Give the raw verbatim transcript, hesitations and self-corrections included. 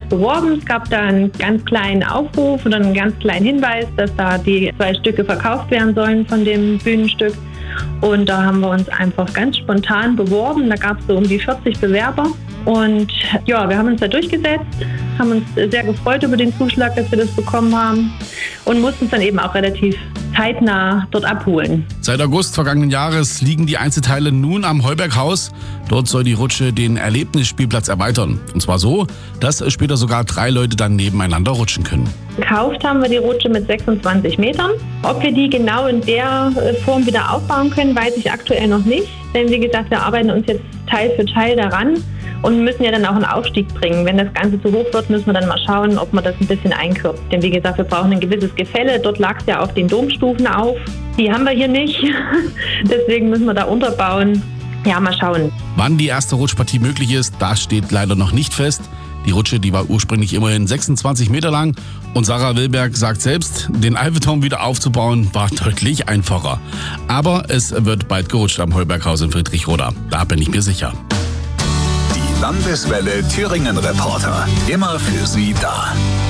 beworben. Es gab da einen ganz kleinen Aufruf oder einen ganz kleinen Hinweis, dass da die zwei Stücke verkauft werden sollen von dem Bühnenstück. Und da haben wir uns einfach ganz spontan beworben. Da gab es so um die vierzig Bewerber. Und ja, wir haben uns da durchgesetzt, haben uns sehr gefreut über den Zuschlag, dass wir das bekommen haben und mussten es dann eben auch relativ zeitnah dort abholen. Seit August vergangenen Jahres liegen die Einzelteile nun am Heuberghaus. Dort soll die Rutsche den Erlebnisspielplatz erweitern. Und zwar so, dass später sogar drei Leute dann nebeneinander rutschen können. Gekauft haben wir die Rutsche mit sechsundzwanzig Metern. Ob wir die genau in der Form wieder aufbauen können, weiß ich aktuell noch nicht. Denn wie gesagt, wir arbeiten uns jetzt Teil für Teil daran und müssen ja dann auch einen Aufstieg bringen. Wenn das Ganze zu hoch wird, müssen wir dann mal schauen, ob man das ein bisschen einkürzt. Denn wie gesagt, wir brauchen ein gewisses Gefälle. Dort lag es ja auf den Domstufen auf. Die haben wir hier nicht. Deswegen müssen wir da unterbauen. Ja, mal schauen. Wann die erste Rutschpartie möglich ist, das steht leider noch nicht fest. Die Rutsche, die war ursprünglich immerhin sechsundzwanzig Meter lang. Und Sarah Wilberg sagt selbst, den Eiffelturm wieder aufzubauen, war deutlich einfacher. Aber es wird bald gerutscht am Heuberghaus in Friedrichroda. Da bin ich mir sicher. Die Landeswelle Thüringen Reporter. Immer für Sie da.